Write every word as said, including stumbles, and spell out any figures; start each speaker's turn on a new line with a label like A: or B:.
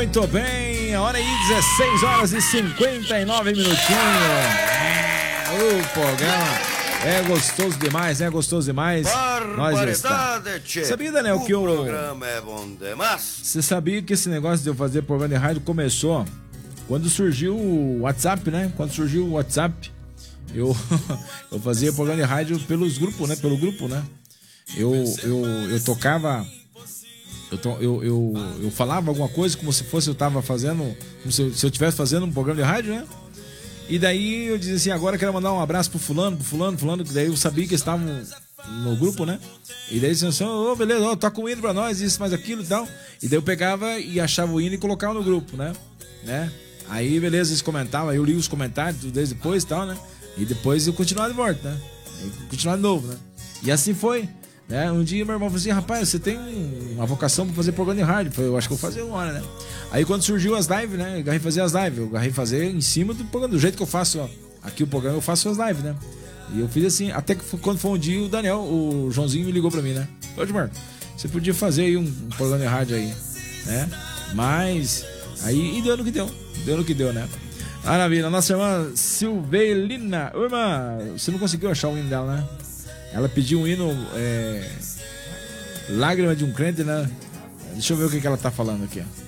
A: Muito bem, a hora aí, dezesseis horas e cinquenta e nove minutinhos. É, o programa é gostoso demais, é gostoso demais. Nós está. Sabia, Daniel, que o
B: programa é bom demais.
A: Você sabia que esse negócio de eu fazer programa de rádio começou quando surgiu o WhatsApp, né? Quando surgiu o WhatsApp, eu, eu fazia programa de rádio pelos grupos, né? Pelo grupo, né? Eu, eu, eu tocava... Eu, to, eu, eu, eu falava alguma coisa como se fosse eu tava fazendo, como se eu, se eu tivesse fazendo um programa de rádio, né? E daí eu dizia assim, agora eu quero mandar um abraço pro fulano, pro fulano, fulano, que daí eu sabia que eles estavam no grupo, né? E daí eles diziam assim, ô, oh, beleza, ó, toca o hino pra nós, isso, mais aquilo e tal. E daí eu pegava e achava o hino e colocava no grupo, né? né? Aí, beleza, eles comentavam, aí eu li os comentários, tudo desde depois e tal, né? E depois eu continuava de volta, né? Aí continuava de novo, né? E assim foi. É, um dia meu irmão falou assim, rapaz, você tem uma vocação pra fazer programa de rádio. Eu falei, eu acho que eu vou fazer uma hora, né? Aí quando surgiu as lives, né? Eu agarrei fazer as lives. Eu agarrei fazer em cima do programa, do jeito que eu faço, ó. Aqui o programa eu faço as lives, né? E eu fiz assim, até que quando foi um dia o Daniel, o Joãozinho me ligou pra mim, né? Ô, Edmar, você podia fazer aí um, um programa de rádio aí, né? Mas, aí, e deu no que deu. Deu no que deu, né? Maravilha, nossa irmã Silvelina. Ô, irmã, você não conseguiu achar o hino dela, né? Ela pediu um hino, é... Lágrima de um Crente, né? Deixa eu ver o que, que ela tá falando aqui, ó.